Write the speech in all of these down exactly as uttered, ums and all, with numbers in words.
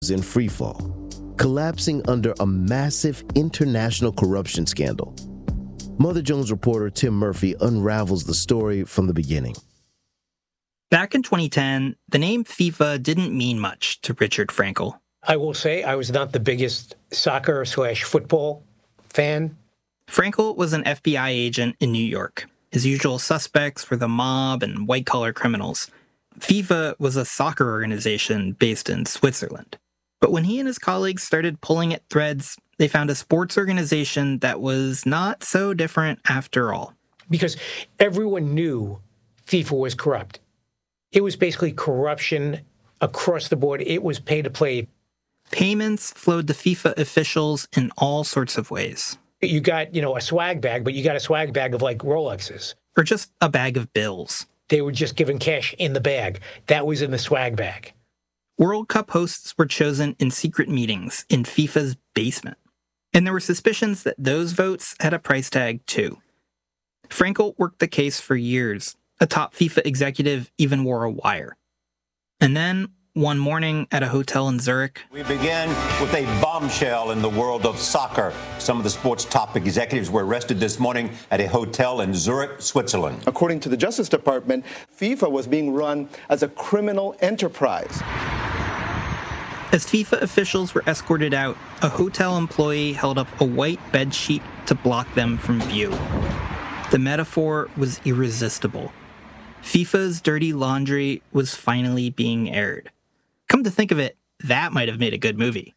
in freefall, collapsing under a massive international corruption scandal. Mother Jones reporter Tim Murphy unravels the story from the beginning. Back in twenty ten, the name FIFA didn't mean much to Richard Frankel. I will say I was not the biggest soccer slash football fan. Frankel was an F B I agent in New York. His usual suspects were the mob and white-collar criminals. FIFA was a soccer organization based in Switzerland. But when he and his colleagues started pulling at threads, they found a sports organization that was not so different after all. Because everyone knew FIFA was corrupt. It was basically corruption across the board. It was pay to play. Payments flowed to FIFA officials in all sorts of ways. You got, you know, a swag bag, but you got a swag bag of like Rolexes. Or just a bag of bills. They were just given cash in the bag. That was in the swag bag. World Cup hosts were chosen in secret meetings in FIFA's basement. And there were suspicions that those votes had a price tag too. Frankel worked the case for years. A top FIFA executive even wore a wire. And then, one morning at a hotel in Zurich, we begin with a bombshell in the world of soccer. Some of the sport's top executives were arrested this morning at a hotel in Zurich, Switzerland. According to the Justice Department, FIFA was being run as a criminal enterprise. As FIFA officials were escorted out, a hotel employee held up a white bedsheet to block them from view. The metaphor was irresistible. FIFA's dirty laundry was finally being aired. Come to think of it, that might have made a good movie.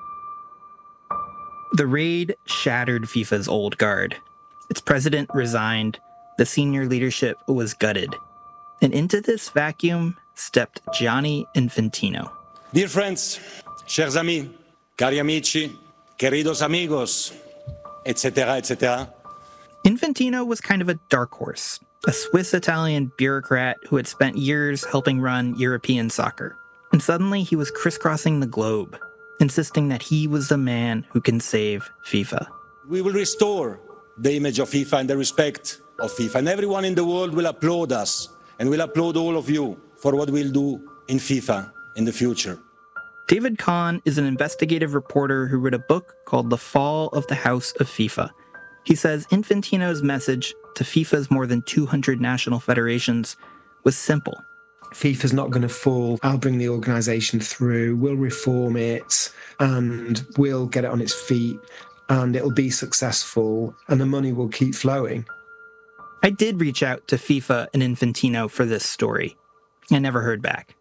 The raid shattered FIFA's old guard. Its president resigned. The senior leadership was gutted. And into this vacuum stepped Gianni Infantino. Dear friends, chers amis, cari amici, queridos amigos, et cetera, et cetera. Infantino was kind of a dark horse, a Swiss-Italian bureaucrat who had spent years helping run European soccer. And suddenly he was crisscrossing the globe, insisting that he was the man who can save FIFA. We will restore the image of FIFA and the respect of FIFA, and everyone in the world will applaud us, and will applaud all of you for what we'll do in FIFA in the future. David Kahn is an investigative reporter who wrote a book called The Fall of the House of FIFA. He says Infantino's message to FIFA's more than two hundred national federations was simple. FIFA's not going to fall. I'll bring the organisation through, we'll reform it, and we'll get it on its feet, and it'll be successful, and the money will keep flowing. I did reach out to FIFA and Infantino for this story. I never heard back.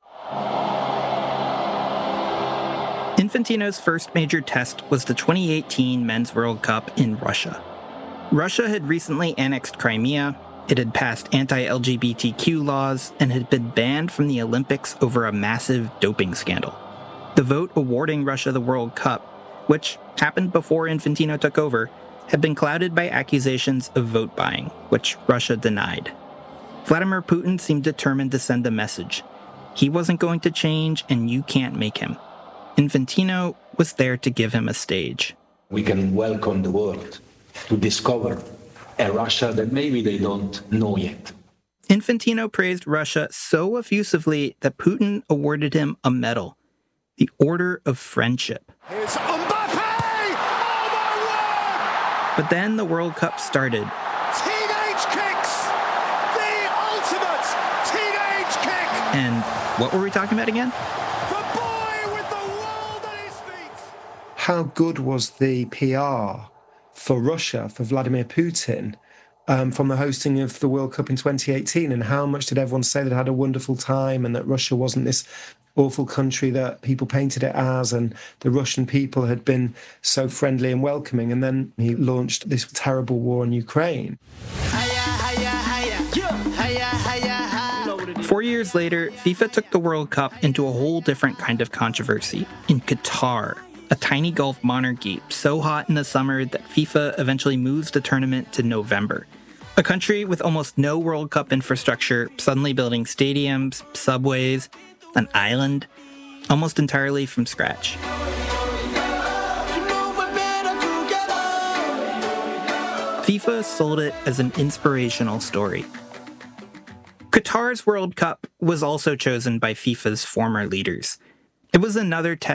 Infantino's first major test was the twenty eighteen Men's World Cup in Russia. Russia had recently annexed Crimea, it had passed anti-L G B T Q laws, and had been banned from the Olympics over a massive doping scandal. The vote awarding Russia the World Cup, which happened before Infantino took over, had been clouded by accusations of vote buying, which Russia denied. Vladimir Putin seemed determined to send a message. He wasn't going to change, and you can't make him. Infantino was there to give him a stage. We can welcome the world to discover a Russia that maybe they don't know yet. Infantino praised Russia so effusively that Putin awarded him a medal, the Order of Friendship. Here's Mbappe! Oh my word! But then the World Cup started. Teenage kicks! The ultimate teenage kick! And what were we talking about again? How good was the P R for Russia, for Vladimir Putin, um, from the hosting of the World Cup in twenty eighteen? And how much did everyone say that had a wonderful time and that Russia wasn't this awful country that people painted it as, and the Russian people had been so friendly and welcoming? And then he launched this terrible war in Ukraine. Four years later, FIFA took the World Cup into a whole different kind of controversy in Qatar, a tiny Gulf monarchy so hot in the summer that FIFA eventually moves the tournament to November. A country with almost no World Cup infrastructure suddenly building stadiums, subways, an island, almost entirely from scratch. FIFA sold it as an inspirational story. Qatar's World Cup was also chosen by FIFA's former leaders. It was another test